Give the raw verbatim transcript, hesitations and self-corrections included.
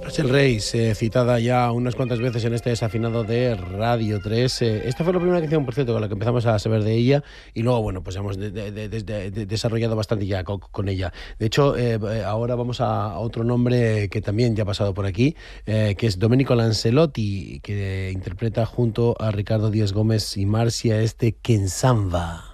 Rachel Reis, eh, citada ya unas cuantas veces en este desafinado de Radio tres. Eh, esta fue la primera canción, por cierto, con la que empezamos a saber de ella, y luego, bueno, pues hemos de, de, de, de, de desarrollado bastante ya con, con ella. De hecho, eh, ahora vamos a, a otro nombre que también ya ha pasado por aquí, eh, que es Domenico Lancelotti, que interpreta junto a Ricardo Díaz Gómez y Marcia este Kensamba.